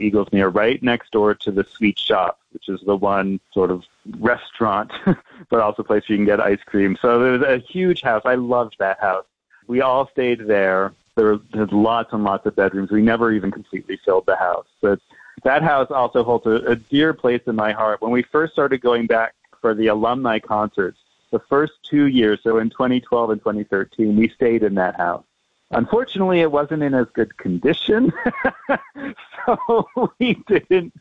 Eaglesmere, right next door to the Sweet Shop, which is the one sort of restaurant, but also a place where you can get ice cream. So there was a huge house. I loved that house. We all stayed there. There was lots and lots of bedrooms. We never even completely filled the house. But that house also holds a dear place in my heart. When we first started going back for the alumni concerts, the first 2 years, so in 2012 and 2013, we stayed in that house. Unfortunately, it wasn't in as good condition, so we didn't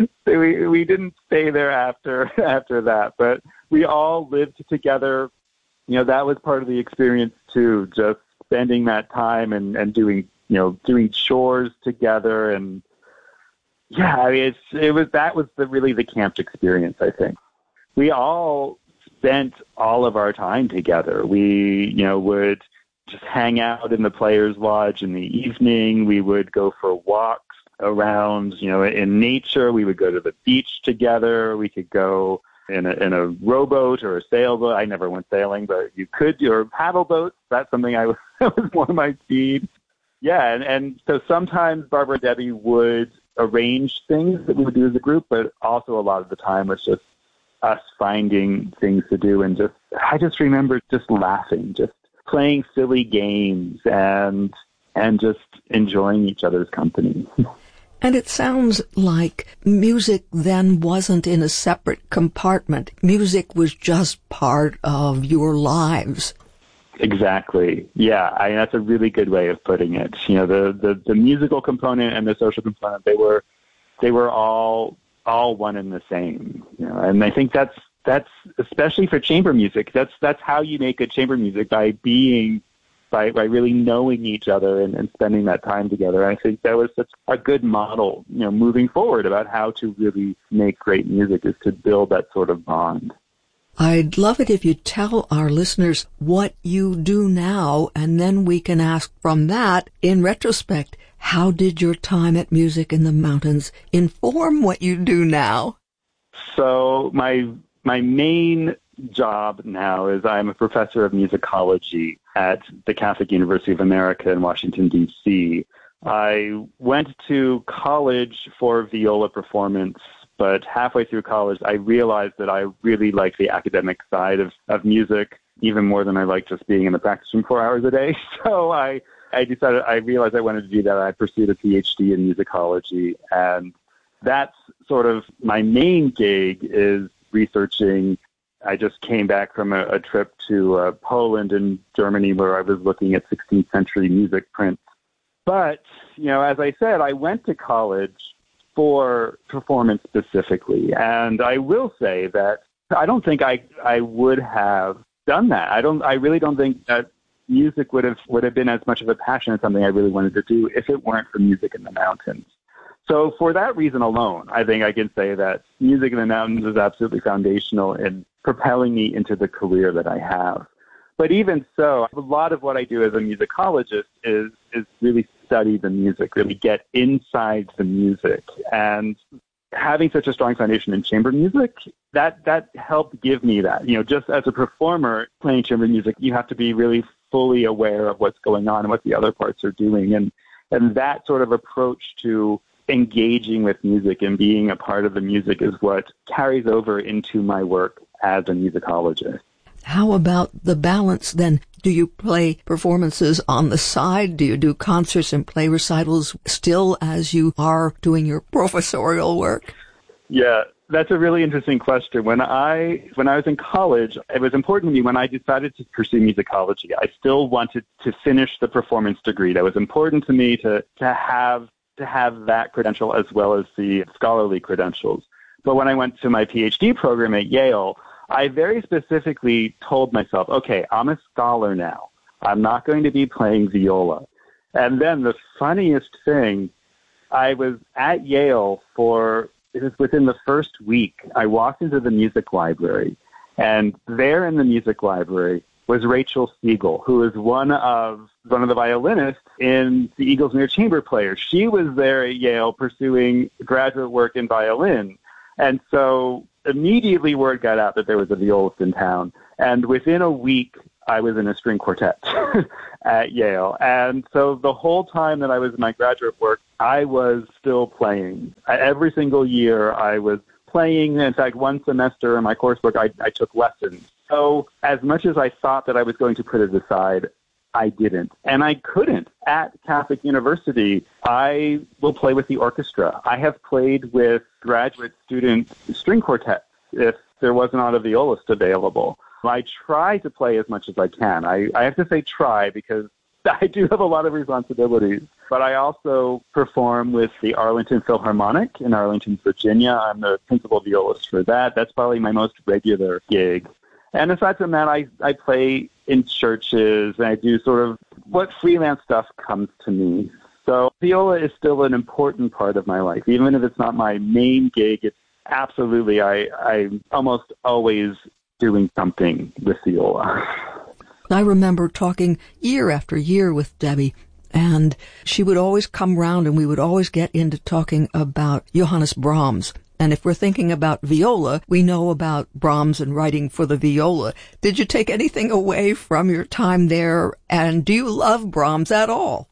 stay there after that. But we all lived together. You know, that was part of the experience too, just spending that time and doing chores together. And yeah, I mean, that was really the camp experience, I think. We all spent all of our time together. We, would just hang out in the Players Lodge in the evening. We would go for walks around, in nature. We would go to the beach together. We could go in a rowboat or a sailboat. I never went sailing, but you could, or paddle boats. That's something that was more my speed. Yeah, and so sometimes Barbara and Debbie would arrange things that we would do as a group, but also a lot of the time was just us finding things to do. And I just remember just laughing, just playing silly games and just enjoying each other's company. And it sounds like music then wasn't in a separate compartment. Music was just part of your lives. Exactly. Yeah, that's a really good way of putting it. The musical component and the social component, they were all one and the same. And I think that's especially for chamber music. That's how you make good chamber music, by really knowing each other and spending that time together. I think that was such a good model, moving forward, about how to really make great music, is to build that sort of bond. I'd love it if you tell our listeners what you do now, and then we can ask from that, in retrospect, how did your time at Music in the Mountains inform what you do now? So my main job now is I'm a professor of musicology at the Catholic University of America in Washington, D.C. I went to college for viola performance, but halfway through college, I realized that I really liked the academic side of music, even more than I liked just being in the practice room 4 hours a day. So I realized I wanted to do that. I pursued a PhD in musicology, and that's sort of my main gig, is researching. I just came back from a trip to Poland and Germany, where I was looking at 16th century music prints. But, as I said, I went to college for performance specifically. And I will say that I don't think I would have done that. I really don't think that music would have been as much of a passion as something I really wanted to do if it weren't for Music in the Mountains. So for that reason alone, I think I can say that Music in the Mountains is absolutely foundational in propelling me into the career that I have. But even so, a lot of what I do as a musicologist is really study the music, really get inside the music. And having such a strong foundation in chamber music, that helped give me that. Just as a performer playing chamber music, you have to be really fully aware of what's going on and what the other parts are doing. And that sort of approach to engaging with music and being a part of the music is what carries over into my work as a musicologist. How about the balance then? Do you play performances on the side? Do you do concerts and play recitals still as you are doing your professorial work? Yeah, that's a really interesting question. When I was in college, it was important to me when I decided to pursue musicology. I still wanted to finish the performance degree. That was important to me to have that credential as well as the scholarly credentials. But when I went to my PhD program at Yale, I very specifically told myself, okay, I'm a scholar now. I'm not going to be playing viola. And then the funniest thing, I was at Yale it was within the first week, I walked into the music library, and there in the music library was Rachel Siegel, who is one of the violinists in the Eaglesmere Chamber Players. She was there at Yale pursuing graduate work in violin. And so immediately word got out that there was a violist in town. And within a week, I was in a string quartet at Yale. And so the whole time that I was in my graduate work, I was still playing. Every single year I was playing. In fact, one semester in my coursework, I took lessons. So as much as I thought that I was going to put it aside, I didn't. And I couldn't. At Catholic University, I will play with the orchestra. I have played with graduate student string quartets if there was not a violist available. I try to play as much as I can. I have to say try because I do have a lot of responsibilities. But I also perform with the Arlington Philharmonic in Arlington, Virginia. I'm the principal violist for that. That's probably my most regular gig. And aside from that, I play in churches, and I do sort of what freelance stuff comes to me. So viola is still an important part of my life. Even if it's not my main gig, it's absolutely, I'm almost always doing something with viola. I remember talking year after year with Debbie, and she would always come round and we would always get into talking about Johannes Brahms. And if we're thinking about viola, we know about Brahms and writing for the viola. Did you take anything away from your time there? And do you love Brahms at all?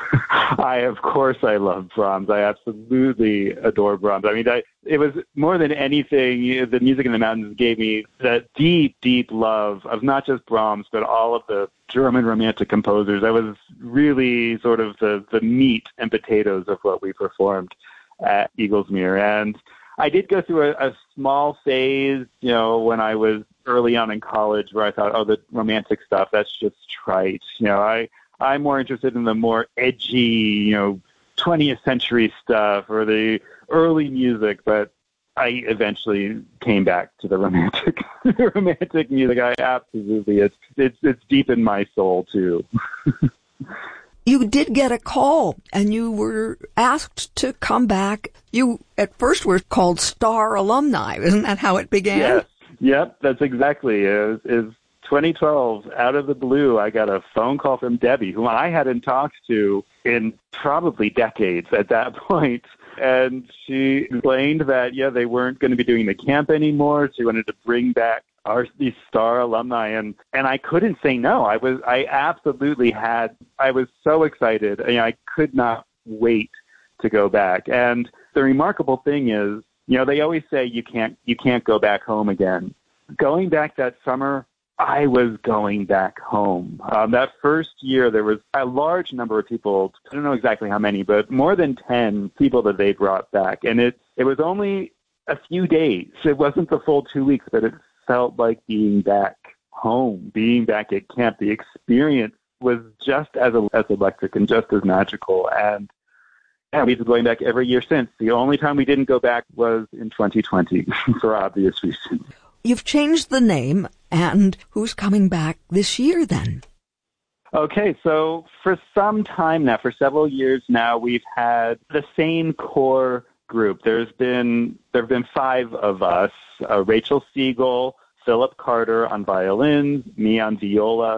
Of course I love Brahms. I absolutely adore Brahms. I mean, it was more than anything, the Music in the Mountains gave me that deep, deep love of not just Brahms, but all of the German Romantic composers. That was really sort of the meat and potatoes of what we performed at Eaglesmere. And I did go through a small phase, when I was early on in college where I thought, the romantic stuff, that's just trite. I'm more interested in the more edgy, 20th century stuff or the early music, but I eventually came back to the romantic music. I absolutely, it's deep in my soul too. You did get a call, and you were asked to come back. You, at first, were called Star Alumni. Isn't that how it began? Yes. Yep, that's exactly it. It was 2012, out of the blue, I got a phone call from Debbie, whom I hadn't talked to in probably decades at that point. And she explained that, they weren't going to be doing the camp anymore. She wanted to bring back these Star Alumni, and I couldn't say no. I was so excited. I could not wait to go back. And the remarkable thing is, they always say you can't go back home again. Going back that summer, I was going back home. That first year, there was a large number of people. I don't know exactly how many, but more than 10 people that they brought back. And it was only a few days. It wasn't the full 2 weeks, but it felt like being back home, being back at camp. The experience was just as electric and just as magical. And we've been going back every year since. The only time we didn't go back was in 2020 for obvious reasons. You've changed the name, and who's coming back this year then? Okay, so for some time now, for several years now, we've had the same core group. There have been 5 of us, Rachel Siegel, Philip Carter on violin, me on viola,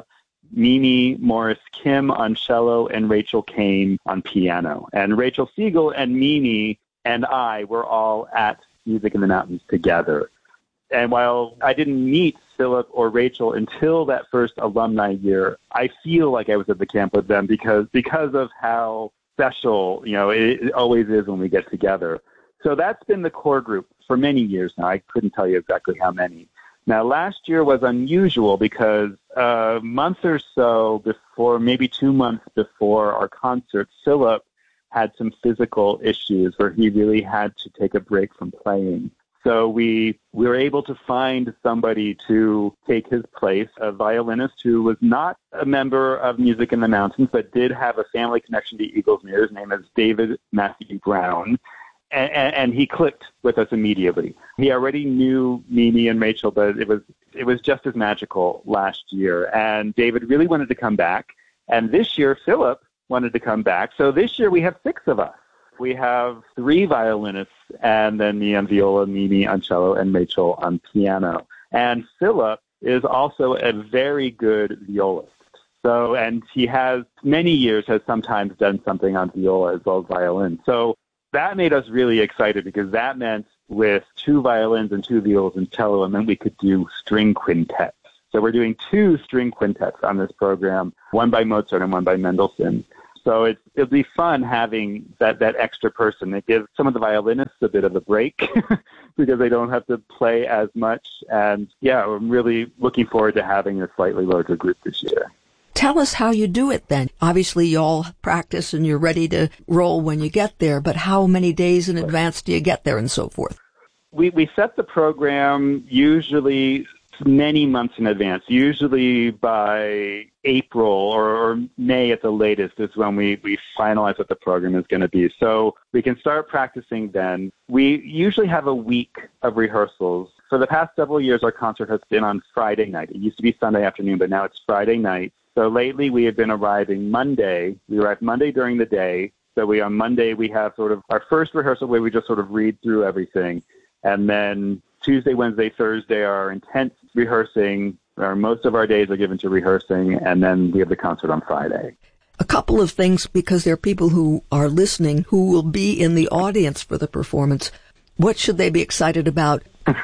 Mimi Morris Kim on cello, and Rachel Kane on piano. And Rachel Siegel and Mimi and I were all at Music in the Mountains together. And while I didn't meet Philip or Rachel until that first alumni year, I feel like I was at the camp with them because of how special, it always is when we get together. So that's been the core group for many years now. I couldn't tell you exactly how many. Now, last year was unusual because a month or so before, maybe 2 months before our concert, Philip had some physical issues where he really had to take a break from playing. So we were able to find somebody to take his place, a violinist who was not a member of Music in the Mountains, but did have a family connection to Eaglesmere. His name is David Matthew Brown, and he clicked with us immediately. He already knew Mimi and Rachel, but it was just as magical last year. And David really wanted to come back, and this year Philip wanted to come back. So this year we have 6 of us. We have 3 violinists, and then me on viola, Mimi on cello, and Rachel on piano. And Philip is also a very good violist. So, and he has sometimes done something on viola as well as violin. So that made us really excited because that meant with 2 violins and 2 violas and cello, and then we could do string quintets. So we're doing 2 string quintets on this program, one by Mozart and one by Mendelssohn. So it'll be fun having that extra person. It gives some of the violinists a bit of a break because they don't have to play as much. And yeah, I'm really looking forward to having a slightly larger group this year. Tell us how you do it then. Obviously, you all practice and you're ready to roll when you get there, but how many days in advance do you get there and so forth? We set the program usually many months in advance. Usually by April or May at the latest is when we finalize what the program is going to be. So we can start practicing then. We usually have a week of rehearsals. For the past several years, our concert has been on Friday night. It used to be Sunday afternoon, but now it's Friday night. So lately we have been arriving Monday. We arrive Monday during the day. So on Monday we have sort of our first rehearsal where we just sort of read through everything. And then Tuesday, Wednesday, Thursday are intense rehearsing. Most of our days are given to rehearsing, and then we have the concert on Friday. A couple of things, because there are people who are listening who will be in the audience for the performance. What should they be excited about?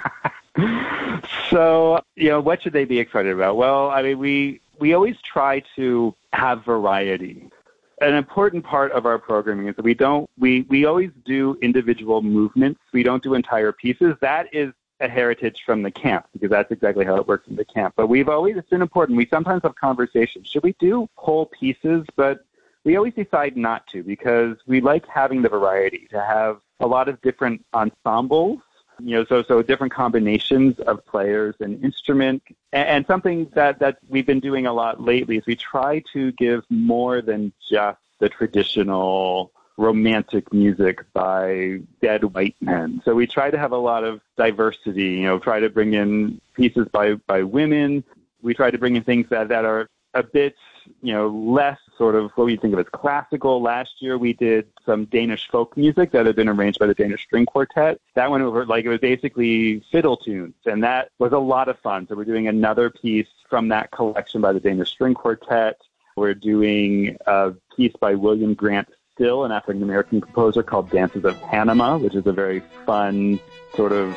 So, what should they be excited about? Well, I mean, we always try to have variety. An important part of our programming is that we always do individual movements. We don't do entire pieces. That is a heritage from the camp, because that's exactly how it works in the camp. But it's been important. We sometimes have conversations. Should we do whole pieces? But we always decide not to, because we like having the variety, to have a lot of different ensembles, so different combinations of players and instrument. And something that we've been doing a lot lately is we try to give more than just the traditional romantic music by dead white men. So we try to have a lot of diversity, try to bring in pieces by women. We try to bring in things that are a bit, less sort of what we think of as classical. Last year we did some Danish folk music that had been arranged by the Danish String Quartet. That went over, it was basically fiddle tunes, and that was a lot of fun. So we're doing another piece from that collection by the Danish String Quartet. We're doing a piece by William Grant Still, an African-American composer, called Dances of Panama, which is a very fun sort of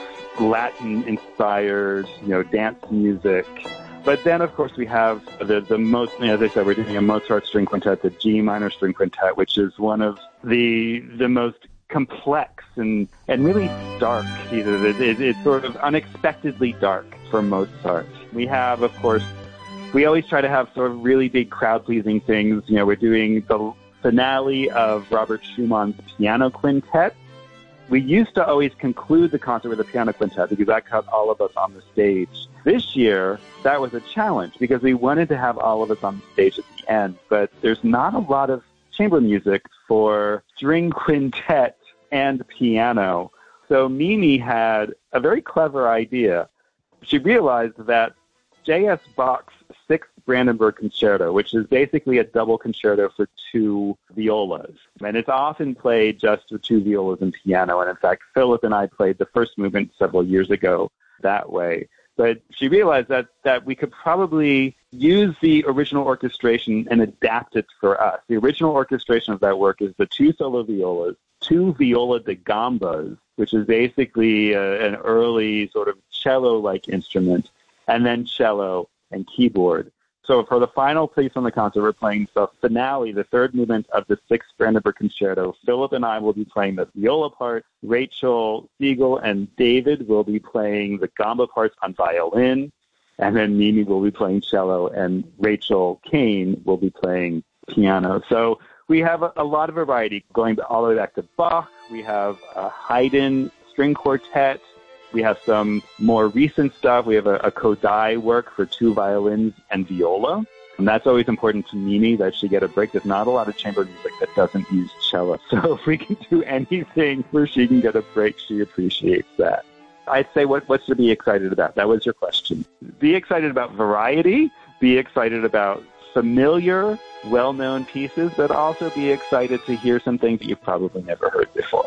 Latin-inspired, dance music. But then, of course, we have the most, as I said, we're doing a Mozart string quintet, the G minor string quintet, which is one of the most complex and really dark pieces. It's sort of unexpectedly dark for Mozart. We have, of course, we always try to have sort of really big crowd-pleasing things. We're doing the finale of Robert Schumann's piano quintet. We used to always conclude the concert with a piano quintet because that got all of us on the stage. This year, that was a challenge because we wanted to have all of us on the stage at the end, but there's not a lot of chamber music for string quintet and piano. So Mimi had a very clever idea. She realized that J.S. Bach's Sixth Brandenburg Concerto, which is basically a double concerto for 2 violas. And it's often played just with 2 violas and piano. And in fact, Philip and I played the first movement several years ago that way. But she realized that we could probably use the original orchestration and adapt it for us. The original orchestration of that work is the 2 solo violas, 2 viola da gambas, which is basically an early sort of cello-like instrument, and then cello and keyboard. So for the final piece on the concert, we're playing the finale, the third movement of the Sixth Brandenburg Concerto. Philip and I will be playing the viola part. Rachel Siegel and David will be playing the gamba parts on violin. And then Mimi will be playing cello, and Rachel Kane will be playing piano. So we have a lot of variety going all the way back to Bach. We have a Haydn string quartet. We have some more recent stuff. We have a Kodai work for 2 violins and viola. And that's always important to Mimi, that she get a break. There's not a lot of chamber music that doesn't use cello. So if we can do anything where she can get a break, she appreciates that. I'd say what's to be excited about? That was your question. Be excited about variety. Be excited about familiar, well-known pieces, but also be excited to hear some things that you've probably never heard before.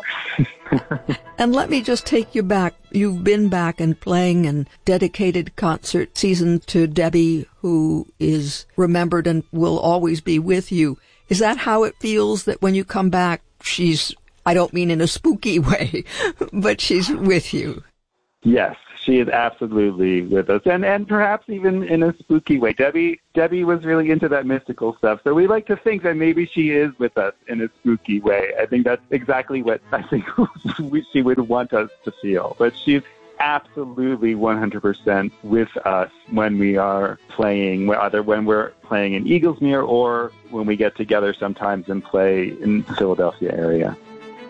And let me just take you back. You've been back and playing and dedicated concert season to Debbie, who is remembered and will always be with you. Is that how it feels, that when you come back, she's, I don't mean in a spooky way, but she's with you? Yes, she is absolutely with us, and perhaps even in a spooky way. Debbie was really into that mystical stuff, so we like to think that maybe she is with us in a spooky way. I think that's exactly what I think she would want us to feel. But she's absolutely 100% with us when we are playing, either when we're playing in Eaglesmere or when we get together sometimes and play in the Philadelphia area.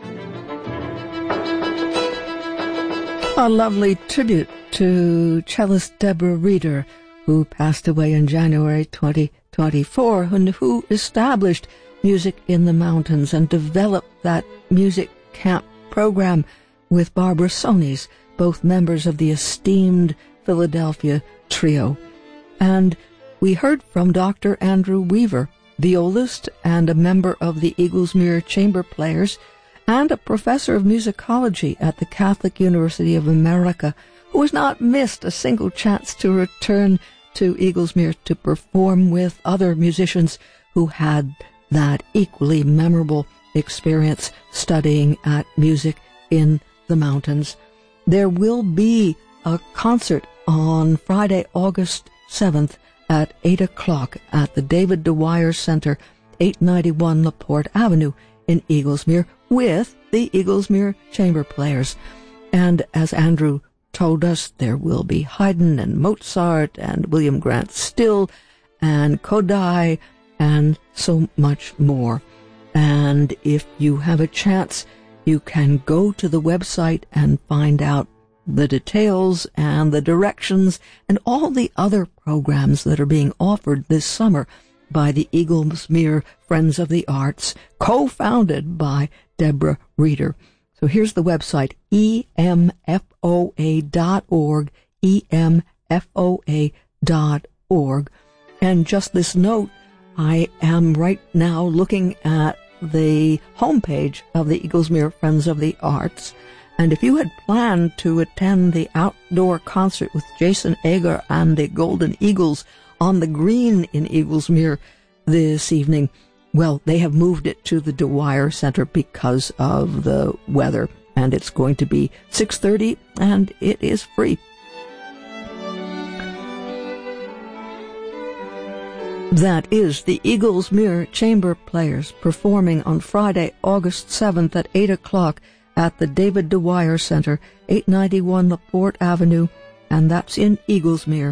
A lovely tribute to cellist Deborah Reeder, who passed away in January 2024, and who established Music in the Mountains and developed that music camp program with Barbara Sonis, both members of the esteemed Philadelphia Trio. And we heard from Dr. Andrew Weaver, violist and a member of the Eaglesmere Chamber Players, and a professor of musicology at the Catholic University of America, who has not missed a single chance to return to Eaglesmere to perform with other musicians who had that equally memorable experience studying at Music in the Mountains. There will be a concert on Friday, August 7th at 8 o'clock at the David Dwyer Center, 891 LaPorte Avenue in Eaglesmere, with the Eaglesmere Chamber Players. And as Andrew told us, there will be Haydn and Mozart and William Grant Still and Kodály and so much more. And if you have a chance, you can go to the website and find out the details and the directions and all the other programs that are being offered this summer by the Eaglesmere Friends of the Arts, co-founded by Deborah Reeder. So here's the website, emfoa.org, emfoa.org. And just this note, I am right now looking at the homepage of the Eaglesmere Friends of the Arts, and if you had planned to attend the outdoor concert with Jason Agar and the Golden Eagles on the green in Eaglesmere this evening, well, they have moved it to the Dwyer Center because of the weather, and it's going to be 6:30, and it is free. That is the Eaglesmere Chamber Players performing on Friday, August 7th at 8 o'clock at the David Dwyer Center, 891 LaPorte Avenue, and that's in Eaglesmere.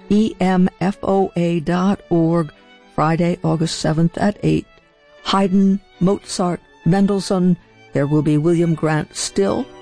emfoa.org, Friday, August 7th at 8. Haydn, Mozart, Mendelssohn. There will be William Grant Still,